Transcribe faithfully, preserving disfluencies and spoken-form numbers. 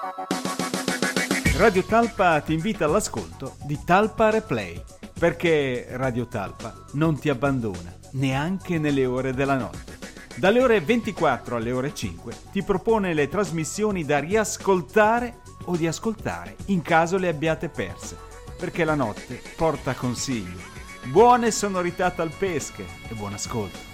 Radio Talpa ti invita all'ascolto di Talpa Replay, perché Radio Talpa non ti abbandona neanche nelle ore della notte. Dalle ore ventiquattro alle ore cinque ti propone le trasmissioni da riascoltare o di ascoltare in caso le abbiate perse, perché la notte porta consigli. Buone sonorità talpesche e buon ascolto.